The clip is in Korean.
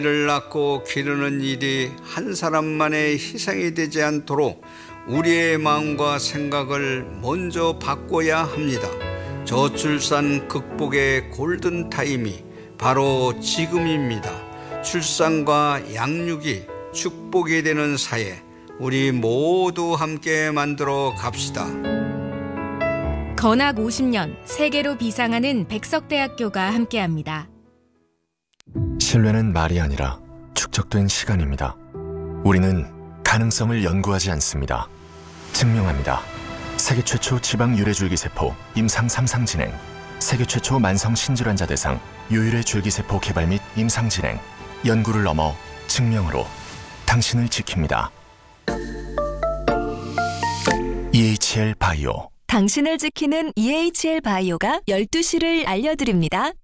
이를 낳고 기르는 일이 한 사람만의 희생이 되지 않도록 우리의 마음과 생각을 먼저 바꿔야 합니다. 저출산 극복의 골든타임이 바로 지금입니다. 출산과 양육이 축복이 되는 사회, 우리 모두 함께 만들어 갑시다. 건학 50년 세계로 비상하는 백석대학교가 함께합니다. 신뢰는 말이 아니라 축적된 시간입니다. 우리는 가능성을 연구하지 않습니다. 증명합니다. 세계 최초 지방 유래줄기세포 임상 3상 진행, 세계 최초 만성 신질환자 대상 유일의 줄기세포 개발 및 임상 진행, 연구를 넘어 증명으로 당신을 지킵니다. EHL 바이오. 당신을 지키는 EHL 바이오가 12시를 알려드립니다.